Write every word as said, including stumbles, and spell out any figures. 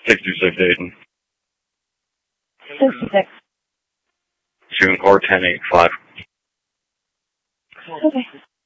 sixty-six Aiden. sixty-six. Shooting car ten eight five. Okay.